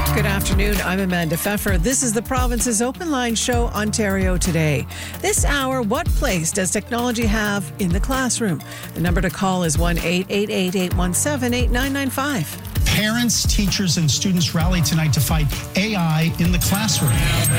Good afternoon. I'm Amanda Pfeffer. This is the province's Open Line show, Ontario Today. This hour, what place does technology have in the classroom? The number to call is 1-888-817-8995. Parents, teachers, and students rally tonight to fight AI in the classroom.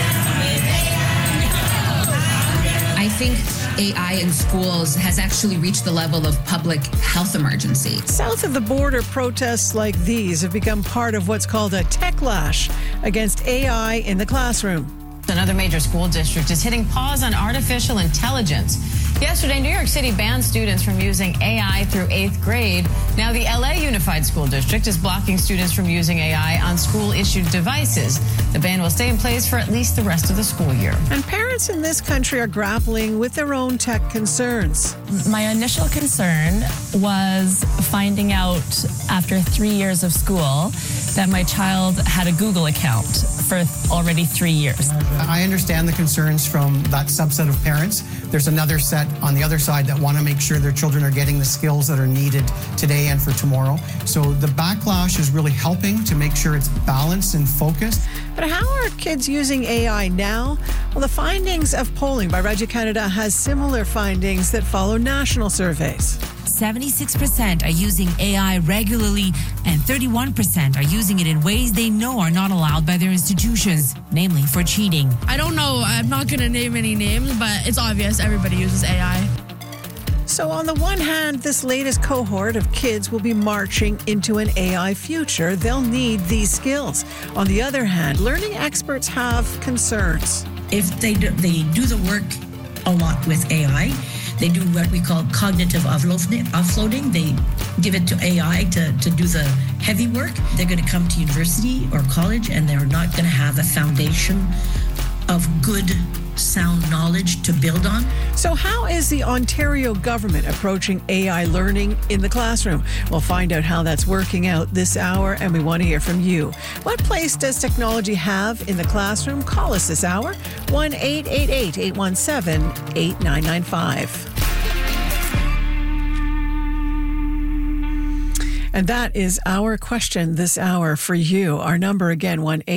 I think AI in schools has actually reached the level of public health emergency. South of the border, protests like these have become part of what's called a techlash against AI in the classroom. Another major school district is hitting pause on artificial intelligence. Yesterday, New York City banned students from using AI through 8th grade. Now, the LA Unified School District is blocking students from using AI on school-issued devices. The ban will stay in place for at least the rest of the school year. And parents in this country are grappling with their own tech concerns. My initial concern was finding out after 3 years of school that my child had a Google account for already 3 years. I understand the concerns from that subset of parents. There's another set on the other side that want to make sure their children are getting the skills that are needed today and for tomorrow. So the backlash is really helping to make sure it's balanced and focused. But how are kids using AI now? Well, the findings of polling by Regi Canada has similar findings that follow national surveys. 76% are using AI regularly, and 31% are using it in ways they know are not allowed by their institutions, namely for cheating. I don't know. I'm not going to name any names, but it's obvious everybody uses AI. So on the one hand, this latest cohort of kids will be marching into an AI future. They'll need these skills. On the other hand, learning experts have concerns. If they do the work a lot with AI, they do what we call cognitive offloading. They give it to AI to do the heavy work. They're going to come to university or college and they're not going to have a foundation of good, sound knowledge to build on. So how is the Ontario government approaching AI learning in the classroom? We'll find out how that's working out this hour, and we want to hear from you. What place does technology have in the classroom? Call us this hour, 1-888-817-8995. And that is our question this hour for you. Our number again,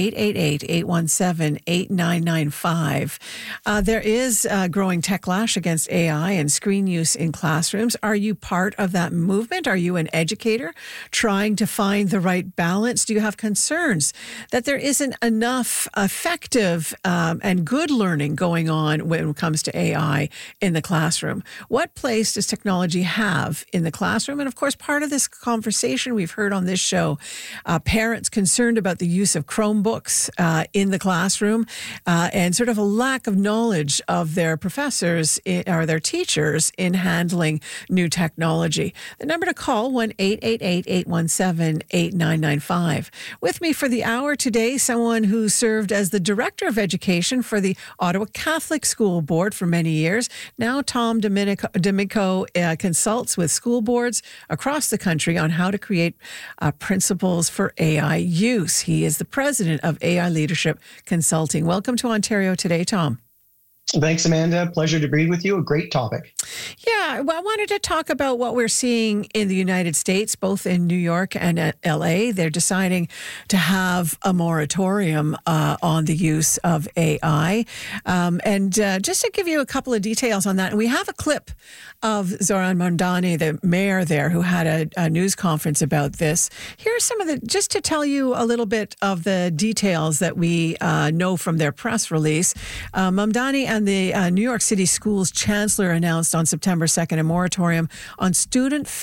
1-888-817-8995. There is a growing techlash against AI and screen use in classrooms. Are you part of that movement? Are you an educator trying to find the right balance? Do you have concerns that there isn't enough effective and good learning going on when it comes to AI in the classroom? What place does technology have in the classroom? And of course, part of this conversation we've heard on this show, parents concerned about the use of Chromebooks in the classroom and sort of a lack of knowledge of their professors or their teachers in handling new technology. The number to call, 1-888-817-8995. With me for the hour today, someone who served as the Director of Education for the Ottawa Catholic School Board for many years. Now Tom D'Amico consults with school boards across the country on how to create principles for AI use. He is the president of AI Leadership Consulting. Welcome to Ontario Today, Tom. Thanks, Amanda. Pleasure to be with you. A great topic. Yeah, well, I wanted to talk about what we're seeing in the United States, both in New York and at LA. They're deciding to have a moratorium on the use of AI. And just to give you a couple of details on that, and we have a clip of Zoran Mondani, the mayor there, who had a news conference about this. Here are some of the, just to tell you a little bit of the details that we know from their press release. Mondani and the New York City Schools Chancellor announced on September 2nd a moratorium on student